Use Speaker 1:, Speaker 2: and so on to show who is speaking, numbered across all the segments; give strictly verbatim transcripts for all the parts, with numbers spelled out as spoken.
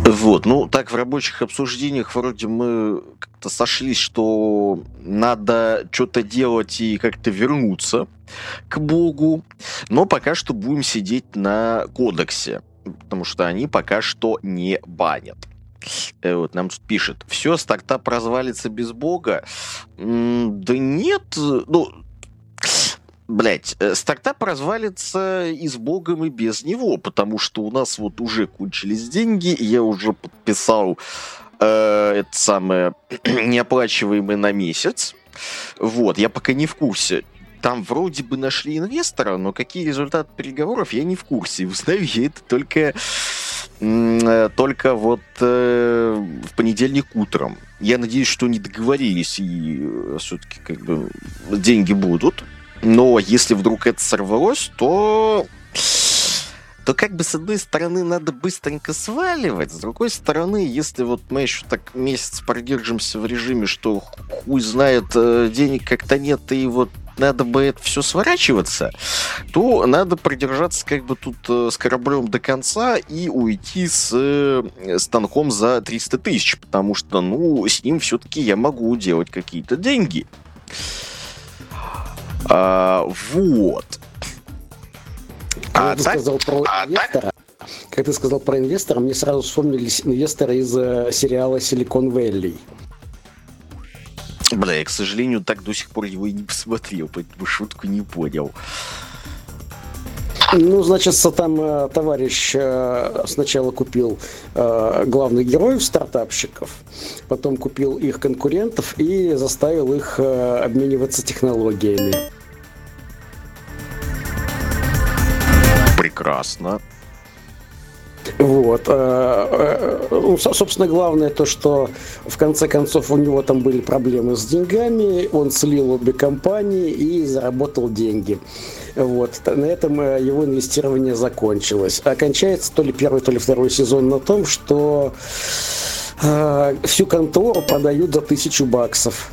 Speaker 1: Вот, ну, так в рабочих обсуждениях вроде мы как-то сошлись, что надо что-то делать и как-то вернуться к Богу, но пока что будем сидеть на кодексе, потому что они пока что не банят. Э, Вот нам тут пишет, все, стартап развалится без Бога. М, Да нет, э, ну, блять, стартап развалится и с Богом, и без него, потому что у нас вот уже кончились деньги, и я уже подписал э, это самое неоплачиваемое на месяц. Вот, я пока не в курсе. Там вроде бы нашли инвестора, но какие результаты переговоров, я не в курсе. Узнаю я это только, м, э, только вот э, в понедельник утром. Я надеюсь, что они договорились и все-таки как бы деньги будут. Но если вдруг это сорвалось, то... то как бы с одной стороны надо быстренько сваливать, с другой стороны, если вот мы еще так месяц продержимся в режиме, что хуй знает, э, денег как-то нет, и вот надо бы это все сворачиваться, то надо продержаться как бы тут э, с кораблем до конца и уйти с э, станком за триста тысяч, потому что, ну, с ним все-таки я могу делать какие-то деньги. А, вот.
Speaker 2: Когда
Speaker 1: А
Speaker 2: ты
Speaker 1: так,
Speaker 2: сказал про
Speaker 1: а
Speaker 2: инвестора, как ты сказал про инвестора, мне сразу вспомнились инвесторы из э, сериала Silicon Valley.
Speaker 1: бля, я, к сожалению, так до сих пор его и не посмотрел, поэтому шутку не понял.
Speaker 2: Ну, значит, там э, товарищ э, сначала купил э, главных героев стартапщиков, потом купил их конкурентов и заставил их э, обмениваться технологиями.
Speaker 1: Прекрасно.
Speaker 2: Вот. э, э, ну, со- собственно, главное то, что в конце концов у него там были проблемы с деньгами, он слил обе компании и заработал деньги. Вот. На этом э, его инвестирование закончилось. Окончается то ли первый, то ли второй сезон на том, что э, всю контору продают за тысячу баксов.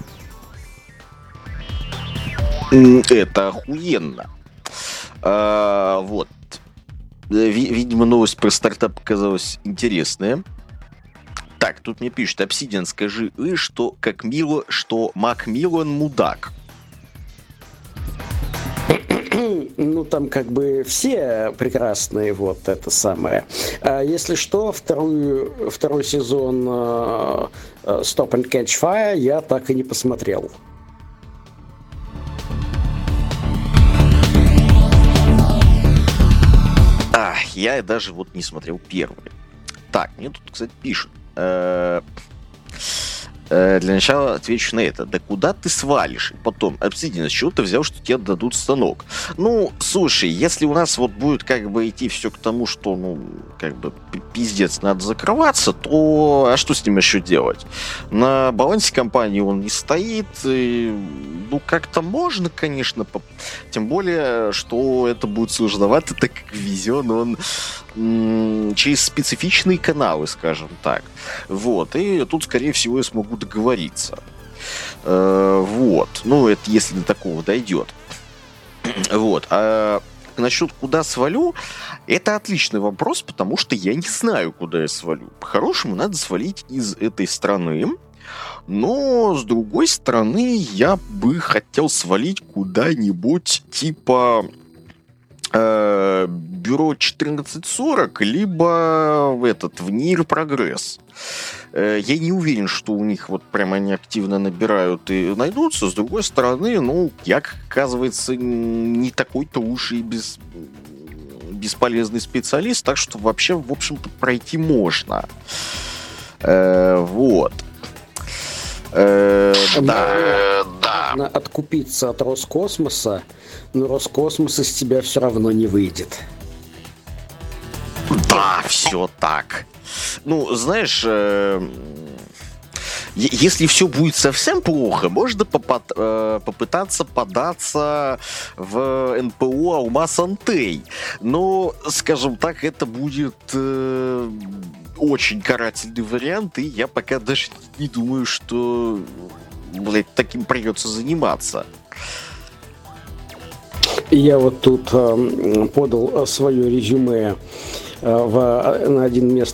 Speaker 1: М, Это охуенно. А, вот. Э, ви- Видимо, новость про стартап показалась интересная. Так, тут мне пишет, Obsidian, скажи, э, что как мило, что Макмиллан мудак.
Speaker 2: Ну, там как бы все прекрасные, вот это самое. А если что, вторую, второй сезон э, э, Stop and Catch Fire я так и не посмотрел.
Speaker 1: А, я даже вот не смотрел первый. Так, мне тут, кстати, пишут. Э, э, Для начала отвечу на это. Да куда ты свалишь? И потом, Obsidian, с чего ты взял, что тебе дадут станок? Ну, слушай, если у нас вот будет как бы идти все к тому, что, ну, как бы пи- пиздец, надо закрываться, то а что с ним еще делать? На балансе компании он не стоит. И, ну, как-то можно, конечно, поп- тем более, что это будет сложновато, так как везен он м, через специфичные каналы, скажем так. Вот. И тут, скорее всего, я смогу договориться. Э, Вот. Ну, это если до такого дойдет. Вот. А насчет куда свалю, это отличный вопрос, потому что я не знаю, куда я свалю. По-хорошему, надо свалить из этой страны. Но, с другой стороны, я бы хотел свалить куда-нибудь типа э, Бюро четырнадцать сорок, либо в этот, в НИР Прогресс. Э, Я не уверен, что у них вот прям они активно набирают и найдутся. С другой стороны, ну, я, как оказывается, н- не такой-то уж и без, бесполезный специалист, так что вообще, в общем-то, пройти можно. Э, Вот. Э, Да, да.
Speaker 2: Можно откупиться от Роскосмоса, но Роскосмос из тебя все равно не выйдет.
Speaker 1: Да, все так. Ну, знаешь, э, е- если все будет совсем плохо, можно попот- э, попытаться податься в эн пэ о «Алмаз Антей». Но, скажем так, это будет э, очень карательный вариант, и я пока даже не думаю, что, блядь, таким придется заниматься.
Speaker 2: Я вот тут э, подал свое резюме э, в, на один